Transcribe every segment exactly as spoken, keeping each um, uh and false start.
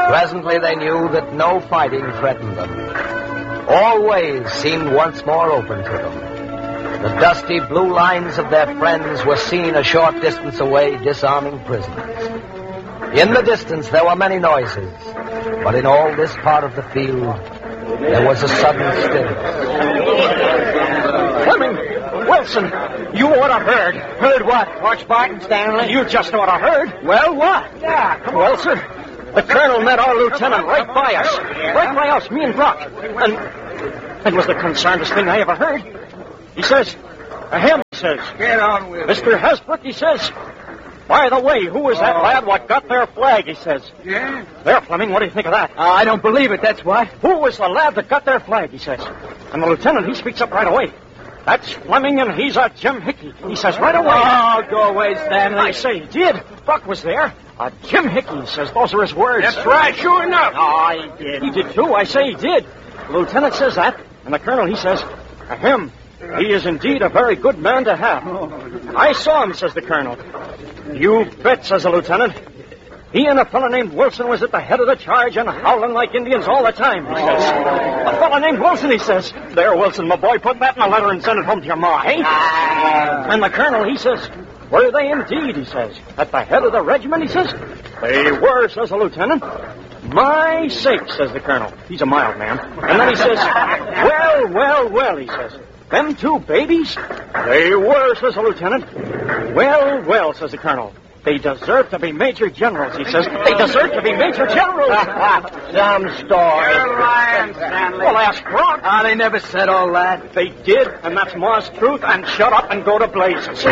Presently they knew that no fighting threatened them. All ways seemed once more open to them. The dusty blue lines of their friends were seen a short distance away, disarming prisoners. In the distance there were many noises, but in all this part of the field there was a sudden stillness. Fleming! Wilson! You ought to heard. Heard what? Watch Barton, Stanley. You just ought to heard. Well, what? Yeah, come on. Wilson, the colonel met our lieutenant right by us. Right by us, me and Brock. And it was the concernedest thing I ever heard. He says, ahem, he says. Get on with it. Mister Hasbrook, he says, by the way, who was that Oh. lad what got their flag, he says. Yeah? There, Fleming, what do you think of that? Uh, I don't believe it, that's what. Who was the lad that got their flag, he says. And the lieutenant, he speaks up right away. That's Fleming, and he's a Jim Hickey. He says right away. Oh, go away, Stanley. I say he did. Buck was there. A Jim Hickey, he says. Those are his words. That's right, sure enough. Oh, he did. He did, too. I say he did. The lieutenant says that, and the colonel, he says, ahem, he is indeed a very good man to have. I saw him, says the colonel. You bet, says the lieutenant. He and a fellow named Wilson was at the head of the charge and howling like Indians all the time, he says. A fellow named Wilson, he says. There, Wilson, my boy, put that in a letter and send it home to your ma, eh? And the colonel, he says, were they indeed, he says. At the head of the regiment, he says. They were, says the lieutenant. My sake, says the colonel. He's a mild man. And then he says, well, well, well, he says. Them two babies? They were, says the lieutenant. Well, well, says the colonel. They deserve to be major generals, he says. They deserve to be major generals. Some story. You're lying, Stanley. Well, ask Brock. Ah, they never said all that. They did, and that's Ma's truth, and shut up and go to blazes.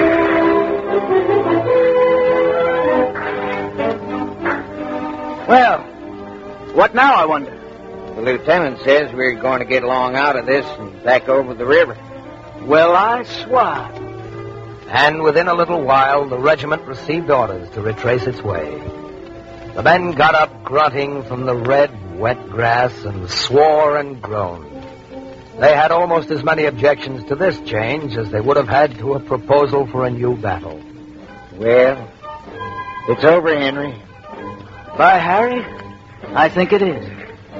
Well, what now, I wonder? The lieutenant says we're going to get along out of this and back over the river. Well, I swan. And within a little while, the regiment received orders to retrace its way. The men got up grunting from the red, wet grass and swore and groaned. They had almost as many objections to this change as they would have had to a proposal for a new battle. Well, it's over, Henry. By Harry, I think it is.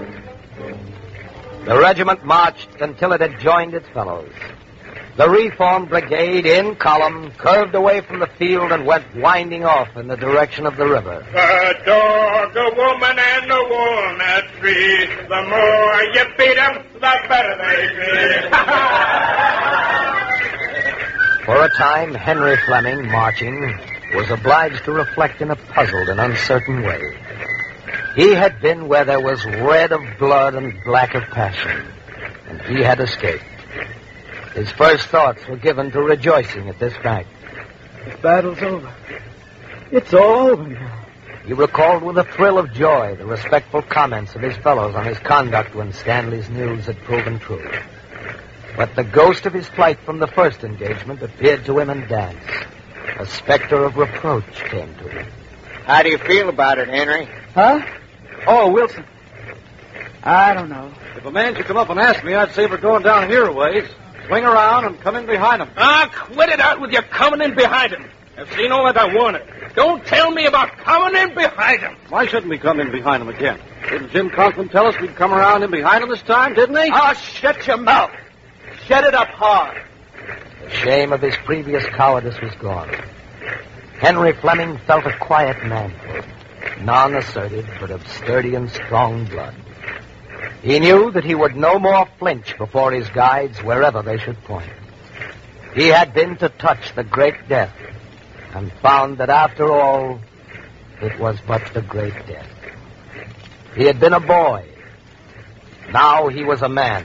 The regiment marched until it had joined its fellows. The reformed brigade, in column, curved away from the field and went winding off in the direction of the river. A dog, a woman, and a walnut tree. The more you beat them, the better they be. For a time, Henry Fleming, marching, was obliged to reflect in a puzzled and uncertain way. He had been where there was red of blood and black of passion, and he had escaped. His first thoughts were given to rejoicing at this fact. The battle's over. It's all over now. He recalled with a thrill of joy the respectful comments of his fellows on his conduct when Stanley's news had proven true. But the ghost of his flight from the first engagement appeared to him in dance. A specter of reproach came to him. How do you feel about it, Henry? Huh? Oh, Wilson. I don't know. If a man should come up and ask me, I'd say we're going down here a ways. Swing around and come in behind him. Ah, quit it out with your coming in behind him. I've seen all that I wanted. Don't tell me about coming in behind him. Why shouldn't we come in behind him again? Didn't Jim Conklin tell us we'd come around in behind him this time, didn't he? Oh, shut your mouth. Shut it up hard. The shame of his previous cowardice was gone. Henry Fleming felt a quiet manhood, non-assertive, but of sturdy and strong blood. He knew that he would no more flinch before his guides wherever they should point. He had been to touch the great death and found that after all, it was but the great death. He had been a boy. Now he was a man.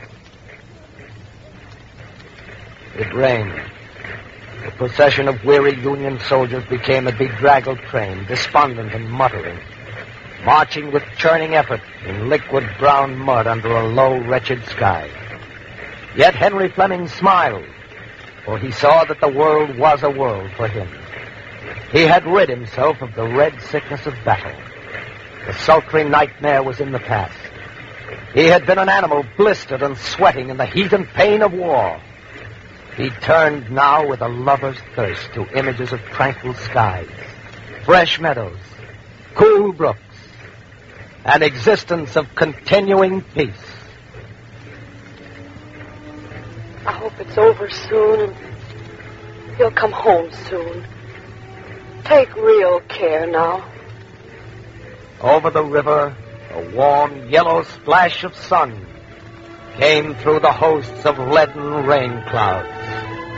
It rained. The procession of weary Union soldiers became a bedraggled train, despondent and muttering, marching with churning effort in liquid brown mud under a low, wretched sky. Yet Henry Fleming smiled, for he saw that the world was a world for him. He had rid himself of the red sickness of battle. The sultry nightmare was in the past. He had been an animal blistered and sweating in the heat and pain of war. He turned now with a lover's thirst to images of tranquil skies, fresh meadows, cool brooks, an existence of continuing peace. I hope it's over soon and he'll come home soon. Take real care now. Over the river, a warm yellow splash of sun came through the hosts of leaden rain clouds.